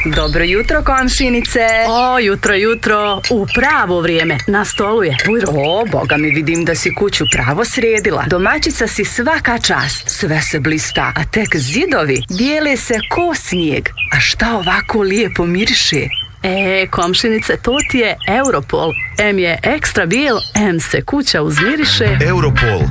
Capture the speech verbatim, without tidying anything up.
Dobro jutro, komšinice. O, jutro, jutro. U pravo vrijeme. Na stolu je. Bujro. O, boga mi, vidim da si kuću pravo sredila. Domaćica si svaka čast. Sve se blista, a tek zidovi bijele se ko snijeg. A šta ovako lijepo miriše? E, komšinice, to ti je Europol. Em je ekstra bijel, em se kuća uzmiriše. Europol,